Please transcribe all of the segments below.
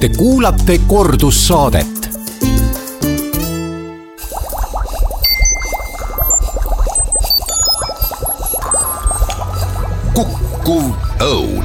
Te kuulate kordussaadet. Kukkuv õun.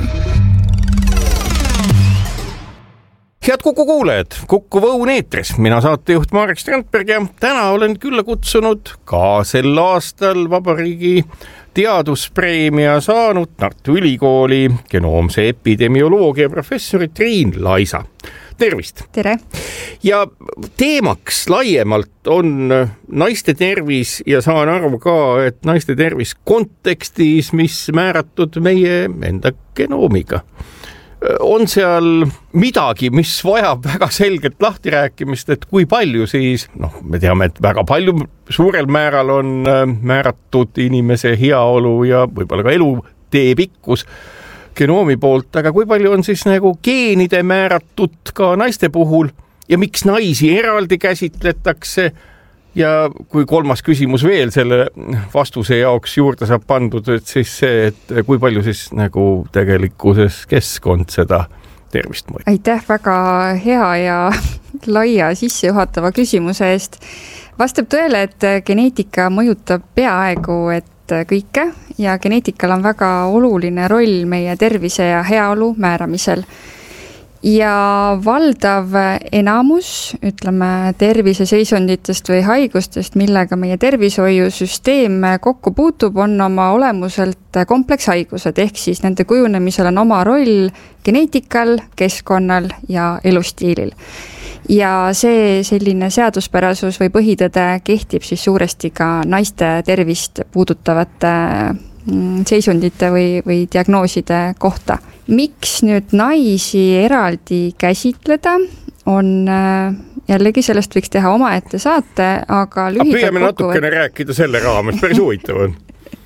Head Kuku kuulajad, Kukkuv õun eetris. Mina saatejuht Marek Strandberg ja täna olen külla kutsunud ka sel aastal vabariigi teaduspreemia saanud Tartu Ülikooli genoomse epidemioloogia professori Triin Laisa. Tervist! Tere! Ja teemaks laiemalt on naiste tervis ja saan aru ka, et naiste tervis kontekstis, mis määratud meie enda genoomiga. On seal midagi, mis vajab väga selgelt lahtirääkimist, et kui palju siis, me teame, et väga palju suurel määral on määratud inimese heaolu ja võib-olla ka elutee pikkus genoomi poolt, aga kui palju on siis nagu geenide määratud ka naiste puhul ja miks naisi eraldi käsitletakse? Ja kui kolmas küsimus veel selle vastuse jaoks juurde saab pandud, et siis see, et kui palju siis nagu tegelikkuses keskkond seda tervist mõjub. Aitäh väga hea ja laia sissejuhatava küsimuse eest. Vastab tõele, et geneetika mõjutab peaaegu et kõike ja geneetikal on väga oluline roll meie tervise ja heaolu määramisel. Ja valdav enamus, ütleme, terviseseisunditest või haigustest, millega meie tervishoiusüsteem kokku puutub, on oma olemuselt komplekshaigused, ehk siis nende kujunemisel on oma roll geneetikal, keskkonnal ja elustiilil. Ja see selline seaduspärasus või põhitõde kehtib siis suuresti ka naiste tervist puudutavate seisundite või diagnooside kohta. Miks nüüd naisi eraldi käsitleda on jällegi sellest võiks teha omaette saate, aga lühidalt püüame natukene rääkida selle raames, päris huvitav on.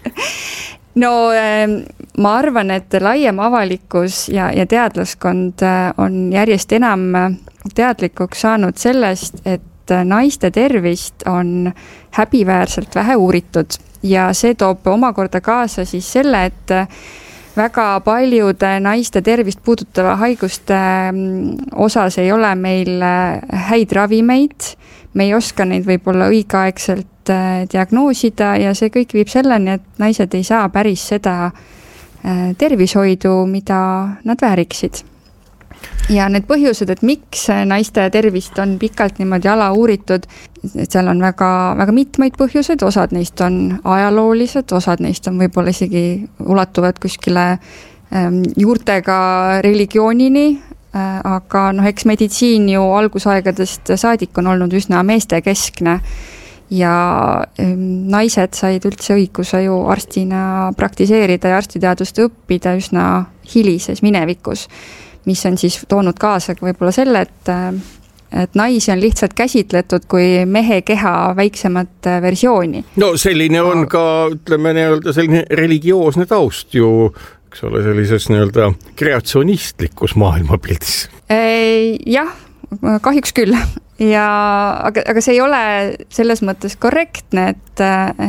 No ma arvan, et laiem avalikkus ja teadlaskond on järjest enam teadlikuks saanud sellest, et naiste tervist on häbiväärselt vähe uuritud ja see toob omakorda kaasa siis selle, et väga paljude naiste tervist puudutava haiguste osas ei ole meil häid ravimeid, me ei oska neid võib-olla õigeaegselt diagnoosida ja see kõik viib selleni, et naised ei saa päris seda tervishoidu, mida nad vääriksid. Ja need põhjused, et miks naiste tervist on pikalt niimoodi ala uuritud, seal on väga, väga mitmeid põhjuseid, osad neist on ajaloolised, osad neist on võib-olla isegi ulatuvad kuskile juurtega religioonini, aga eks meditsiin ju algusaegadest saadik on olnud üsna meestekeskne ja naised said üldse õiguse ju arstina praktiseerida ja arstiteadust õppida üsna hilises minevikus, mis on siis toonud kaasa võib-olla selle, et naisi on lihtsalt käsitletud kui mehe keha väiksemat versiooni. No selline on ka, ütleme, selline religioosne taust ju, eks ole, sellises kreatsionistlikus maailmapildis. Jah, kahjuks küll. Ja, aga see ei ole selles mõttes korrektne,